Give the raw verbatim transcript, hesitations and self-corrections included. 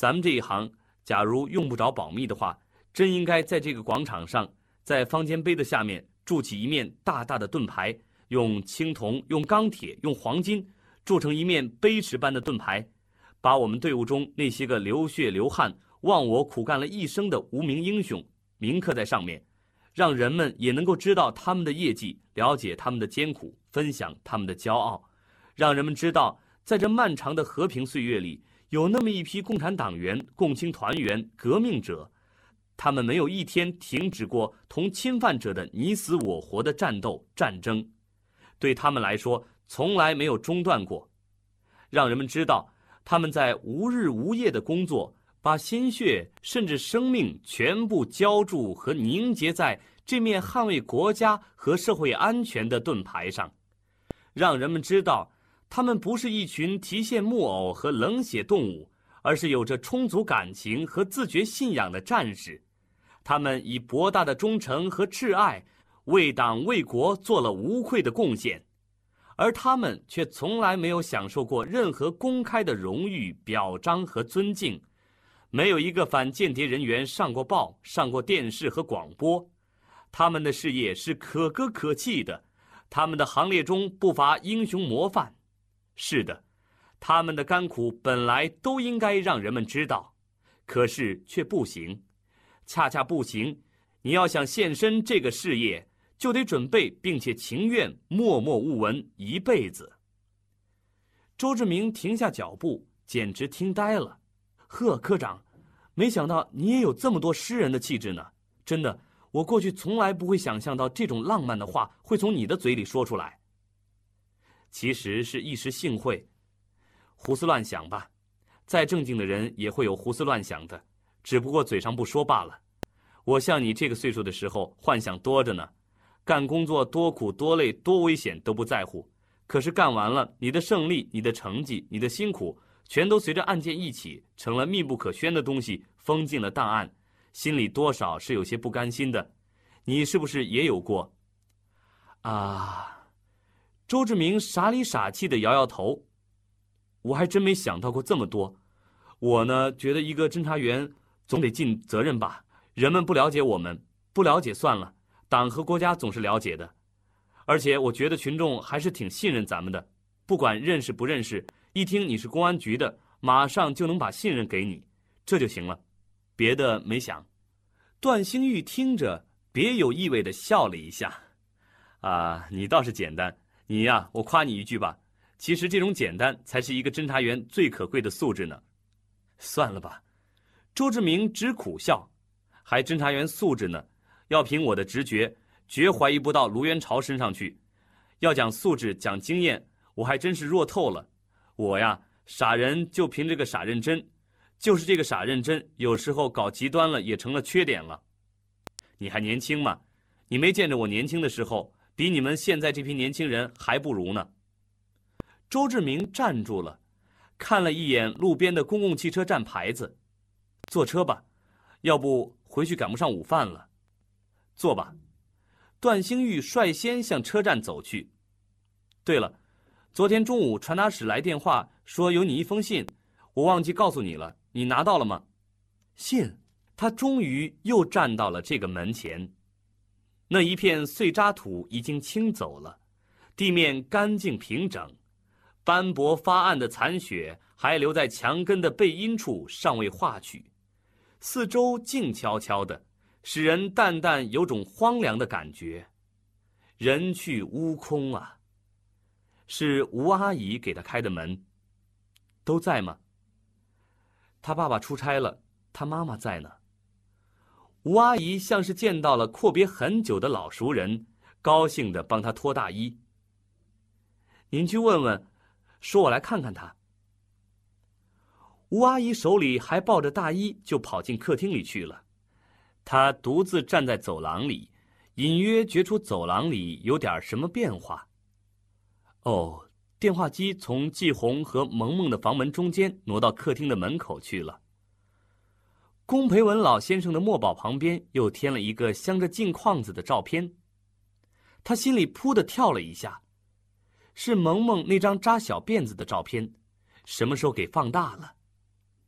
咱们这一行，假如用不着保密的话，真应该在这个广场上，在方尖碑的下面筑起一面大大的盾牌，用青铜、用钢铁、用黄金铸成一面碑石般的盾牌，把我们队伍中那些个流血流汗、忘我苦干了一生的无名英雄铭刻在上面，让人们也能够知道他们的业绩，了解他们的艰苦，分享他们的骄傲，让人们知道，在这漫长的和平岁月里，有那么一批共产党员、共青团员、革命者，他们没有一天停止过同侵犯者的你死我活的战斗战争，对他们来说从来没有中断过，让人们知道他们在无日无夜的工作，把心血甚至生命全部浇筑和凝结在这面捍卫国家和社会安全的盾牌上，让人们知道他们不是一群提线木偶和冷血动物，而是有着充足感情和自觉信仰的战士。他们以博大的忠诚和挚爱，为党为国做了无愧的贡献，而他们却从来没有享受过任何公开的荣誉、表彰和尊敬。没有一个反间谍人员上过报、上过电视和广播。他们的事业是可歌可泣的，他们的行列中不乏英雄模范。是的，他们的甘苦本来都应该让人们知道，可是却不行，恰恰不行。你要想献身这个事业，就得准备并且情愿默默无闻一辈子。周志明停下脚步，简直听呆了。呵，科长，没想到你也有这么多诗人的气质呢，真的，我过去从来不会想象到这种浪漫的话会从你的嘴里说出来。其实是一时兴会，胡思乱想吧，再正经的人也会有胡思乱想的，只不过嘴上不说罢了。我像你这个岁数的时候，幻想多着呢，干工作多苦多累多危险都不在乎，可是干完了，你的胜利、你的成绩、你的辛苦，全都随着案件一起成了密不可宣的东西，封进了档案，心里多少是有些不甘心的。你是不是也有过？啊，周志明傻里傻气地摇摇头，我还真没想到过这么多。我呢，觉得一个侦查员总得尽责任吧，人们不了解我们，不了解算了，党和国家总是了解的。而且我觉得群众还是挺信任咱们的，不管认识不认识，一听你是公安局的，马上就能把信任给你，这就行了，别的没想。段兴玉听着别有意味地笑了一下，啊，你倒是简单，你呀，我夸你一句吧，其实这种简单才是一个侦查员最可贵的素质呢。算了吧，周志明只苦笑，还侦查员素质呢，要凭我的直觉，绝怀疑不到卢元朝身上去。要讲素质，讲经验，我还真是弱透了。我呀，傻人就凭这个傻认真，就是这个傻认真，有时候搞极端了也成了缺点了。你还年轻嘛，你没见着我年轻的时候，比你们现在这批年轻人还不如呢。周志明站住了，看了一眼路边的公共汽车站牌子，坐车吧，要不回去赶不上午饭了。坐吧。段兴玉率先向车站走去。对了，昨天中午传达室来电话说有你一封信，我忘记告诉你了，你拿到了吗？信。他终于又站到了这个门前，那一片碎渣土已经清走了，地面干净平整，斑驳发暗的残雪还留在墙根的背阴处尚未化去，四周静悄悄的，使人淡淡有种荒凉的感觉。人去屋空啊。是吴阿姨给他开的门。都在吗？他爸爸出差了，他妈妈在呢。吴阿姨像是见到了阔别很久的老熟人，高兴地帮他脱大衣。您去问问，说我来看看他。吴阿姨手里还抱着大衣，就跑进客厅里去了。她独自站在走廊里，隐约觉出走廊里有点什么变化。哦，电话机从季红和萌萌的房门中间挪到客厅的门口去了。龚培文老先生的墨宝旁边又添了一个镶着镜框子的照片，他心里扑地跳了一下，是萌萌那张扎小辫子的照片，什么时候给放大了？